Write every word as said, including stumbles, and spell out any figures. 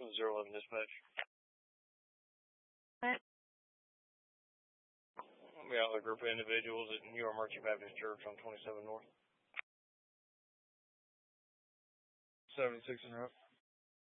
zero eleven dispatch. What? We have a group of individuals at New York Mercy Baptist Church on twenty-seven North. seventy-six and up.